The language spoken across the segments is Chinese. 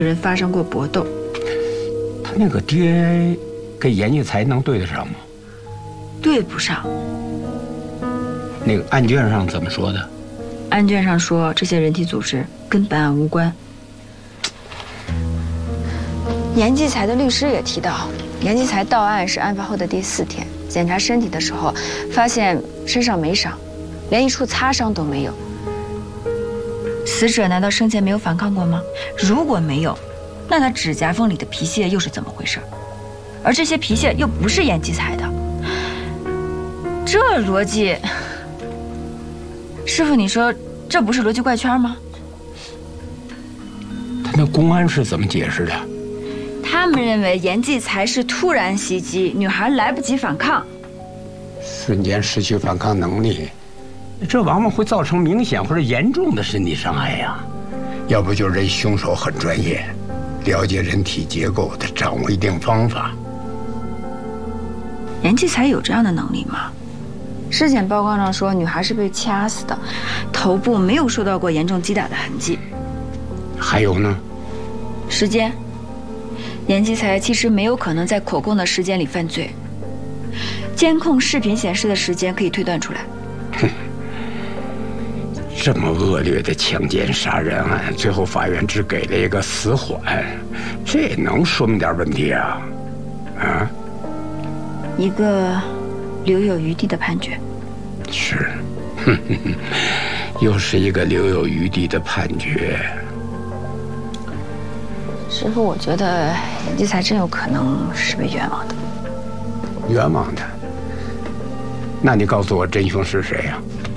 人发生过搏斗。 他那个爹跟严继才能对得上吗？ 对不上。 那个案卷上怎么说的？ 案卷上说这些人体组织跟本案无关。严继才的律师也提到，严继才到案是案发后的第4天，检查身体的时候发现身上没伤，连一处擦伤都没有。死者难道生前没有反抗过吗？如果没有，那他指甲缝里的皮屑又是怎么回事？而这些皮屑又不是严继才的，这逻辑，师傅，你说这不是逻辑怪圈吗？ 他那公安是怎么解释的？ 他们认为严继才是突然袭击，女孩来不及反抗， 瞬间失去反抗能力，这往往会造成明显或者严重的身体伤害呀。要不就是这凶手很专业，了解人体结构，他掌握一定方法。 严继才有这样的能力吗？尸检报告上说女孩是被掐死的，头部没有受到过严重击打的痕迹。 还有呢？ 时间，严继才其实没有可能在口供的时间里犯罪，监控视频显示的时间可以推断出来。 哼，这么恶劣的强奸杀人案，最后法院只给了一个死缓，这能说明点问题啊？啊？ 一个留有余地的判决。 是，哼哼哼，又是一个留有余地的判决。 师傅，我觉得严继才真有可能是被冤枉的。 冤枉的？那你告诉我真凶是谁呀？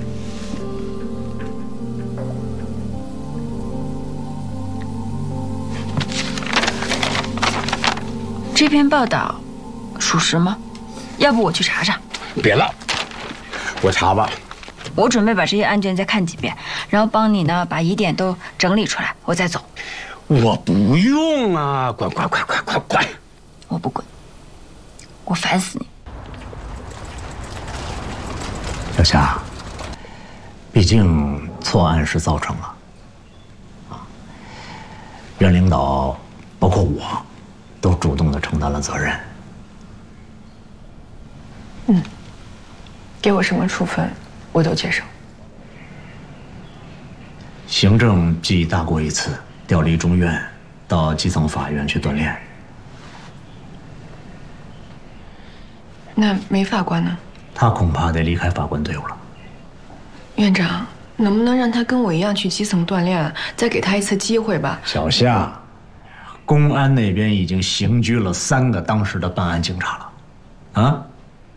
这篇报道属实吗？要不我去查查。 别了，我查吧。 我准备把这些案卷再看几遍，然后帮你呢把疑点都整理出来，我再走。 我不用啊！滚！ 我不滚，我烦死你！ 小夏，毕竟错案是造成了，院领导包括我，都主动的承担了责任。 给我什么处分，我都接受。 行政记大过一次，调离中院，到基层法院去锻炼。 那梅法官呢？ 他恐怕得离开法官队伍了。 院长，能不能让他跟我一样去基层锻炼，再给他一次机会吧？ 小夏，公安那边已经刑拘了3个当时的办案警察了，啊？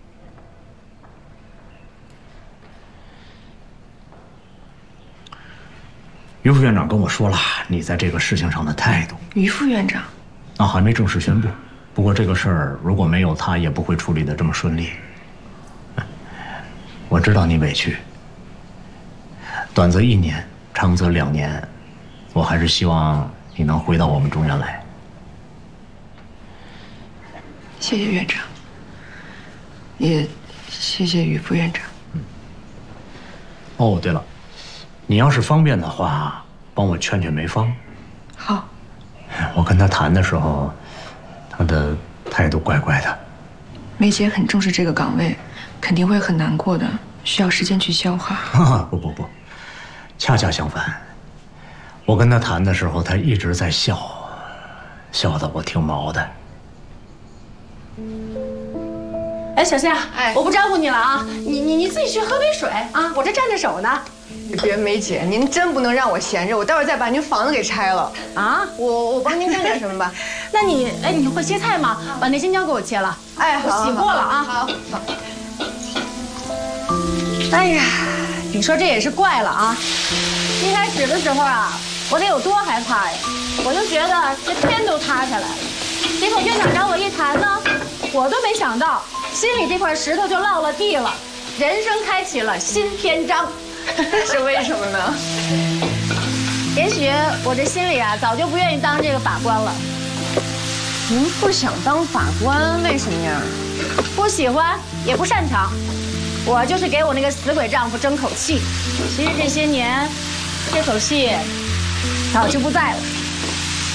于副院长跟我说了你在这个事情上的态度。 于副院长， 还没正式宣布。不过这个事儿如果没有他，也不会处理得这么顺利。我知道你委屈，短则1年，长则2年，我还是希望你能回到我们中院来。 谢谢院长，也谢谢于副院长。 哦，对了，你要是方便的话，帮我劝劝梅芳。 好。 我跟她谈的时候，她的态度怪怪的。 梅姐很重视这个岗位，肯定会很难过的，需要时间去消化。 不，恰恰相反。我跟她谈的时候，她一直在笑，笑得我挺毛的。 哎，小夏，我不招呼你了啊，你自己去喝杯水啊，我这站着手呢。 别，梅姐，您真不能让我闲着，我待会儿再把您房子给拆了啊！ 我帮您干点什么吧？ 那你会切菜吗？把那青椒给我切了。 哎， 我洗过了啊。 好。 哎呀，你说这也是怪了啊！一开始的时候啊，我得有多害怕呀！我就觉得这天都塌下来了。结果院长找我一谈呢，我都没想到，心里这块石头就落了地了，人生开启了新篇章。 是为什么呢？ 也许我这心里啊，早就不愿意当这个法官了。 您不想当法官，为什么呀？ 不喜欢，也不擅长。我就是给我那个死鬼丈夫争口气。其实这些年，这口气早就不在了。